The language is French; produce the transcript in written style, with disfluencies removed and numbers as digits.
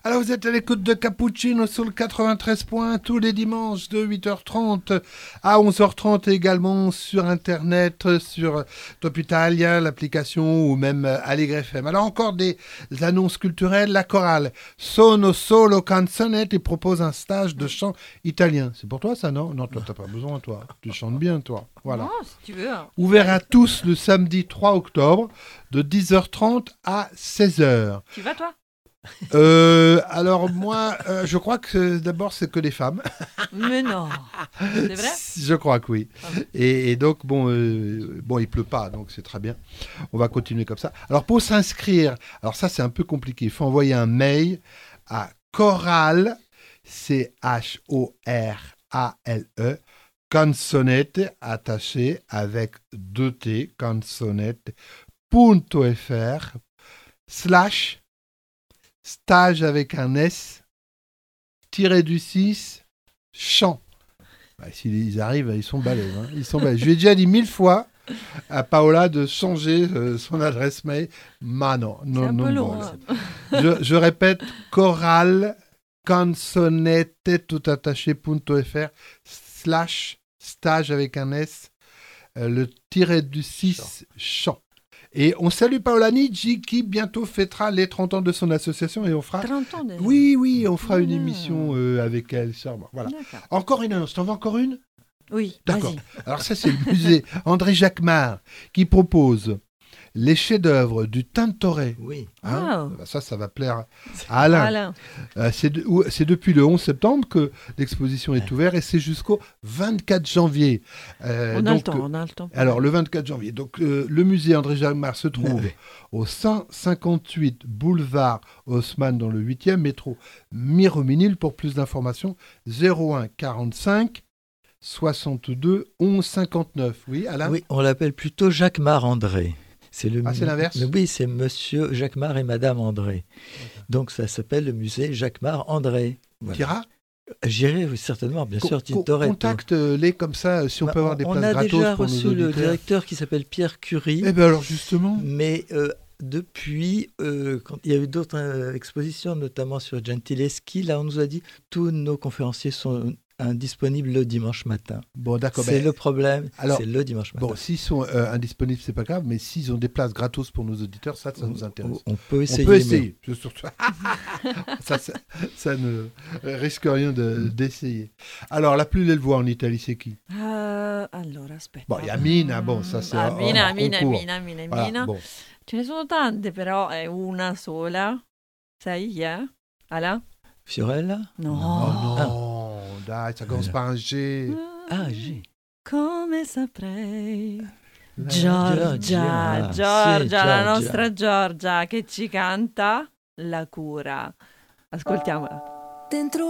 Alors vous êtes à l'écoute de Cappuccino sur le 93 points tous les dimanches de 8h30 à 11h30 également sur internet, sur Top Italia, l'application ou même Allegre FM. Alors encore des annonces culturelles. La chorale Sono Solo Canzonette et propose un stage de chant italien. C'est pour toi ça, non? Non, toi t'as pas besoin, toi. Tu chantes bien, toi. Voilà. Non, si tu veux. Ouvert à tous le samedi 3 octobre de 10h30 à 16h. Tu vas, toi? Alors moi, je crois que d'abord c'est que les femmes. Mais non. C'est vrai? Je crois que oui. Et donc bon, il pleut pas, donc c'est très bien. On va continuer comme ça. Alors pour s'inscrire, alors ça c'est un peu compliqué. Il faut envoyer un mail à chorale, CHORALE, canzonette attaché avec 2 T, canzonette.fr / stage avec un S, -du-6, chant. Bah, s'ils arrivent, ils sont balèzes. Hein. Ils sont balèzes. Je lui ai déjà dit 1000 fois à Paola de changer son adresse mail. Mais non, C'est un peu long. Je répète, chorale, canzonette, tout attaché.fr / stage avec un S, le -du-6, chant. Et on salue Paola Nigi qui bientôt fêtera les 30 ans de son association et on fera... 30 ans déjà. Oui, on fera une émission avec elle. Voilà. D'accord. Encore une annonce, t'en veux encore une? Oui, D'accord. vas-y. Alors ça c'est le musée André Jacquemart qui propose les chefs-d'œuvre du Tintoret. Oui. Hein Wow. ça va plaire à Alain. C'est depuis le 11 septembre que l'exposition est ouverte et c'est jusqu'au 24 janvier. On a le temps. Alors, le 24 janvier. Donc, le musée André Jacquemart se trouve au 158 boulevard Haussmann dans le 8e métro Miromesnil. Pour plus d'informations, 01 45 62 11 59. Oui, Alain? Oui, on l'appelle plutôt Jacquemart André. C'est l'inverse? Oui, c'est Monsieur Jacquemart et Madame André. Donc ça s'appelle le musée Jacquemart André. Voilà. Tira? J'irai certainement, bien sûr, Tintoret. Contacte-les comme ça, si on peut avoir des places gratos pour nos auditeurs. On a déjà reçu le directeur qui s'appelle Pierre Curie. Eh bien alors justement. Mais depuis, quand il y a eu d'autres expositions, notamment sur Gentileschi, là on nous a dit tous nos conférenciers sont indisponibles le dimanche matin. Bon, d'accord. C'est le problème, alors, c'est le dimanche matin. Bon, s'ils sont indisponibles, c'est pas grave, mais s'ils ont des places gratos pour nos auditeurs, ça nous intéresse. On peut essayer. On peut essayer. Ça ne risque rien d'essayer. Alors, la plus belle voix en Italie, c'est qui? Allora, aspetta. Bon, il y a Mina, bon, ça c'est Mina. Voilà, bon. Ce ne sono tante, però è una sola. Sai chi è? Alain? Fiorella? No. Oh non, dai, ça commence par un G. Ah, G. Come saprei. Giorgia, Giorgia, la nostra Giorgia che ci canta La cura. Ascoltiamola. Dentro